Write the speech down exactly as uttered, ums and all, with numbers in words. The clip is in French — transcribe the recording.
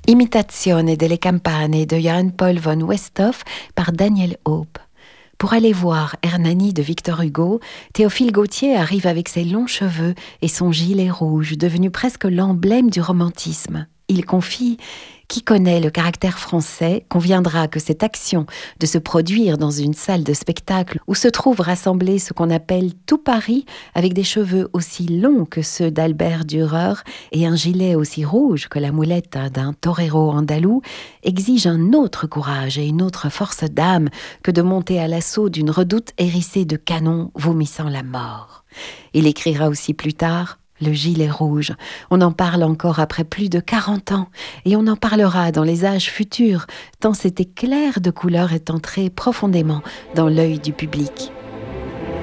Imitazione delle campane de Johann Paul von Westhoff par Daniel Hope. Pour aller voir Hernani de Victor Hugo, Théophile Gautier arrive avec ses longs cheveux et son gilet rouge, devenu presque l'emblème du romantisme. Il confie « Qui connaît le caractère français conviendra que cette action de se produire dans une salle de spectacle où se trouve rassemblé ce qu'on appelle tout Paris, avec des cheveux aussi longs que ceux d'Albert Dürer et un gilet aussi rouge que la moulette d'un torero andalou, exige un autre courage et une autre force d'âme que de monter à l'assaut d'une redoute hérissée de canons vomissant la mort. » Il écrira aussi plus tard « Le gilet rouge, on en parle encore après plus de quarante ans et on en parlera dans les âges futurs, tant cet éclair de couleur est entré profondément dans l'œil du public. »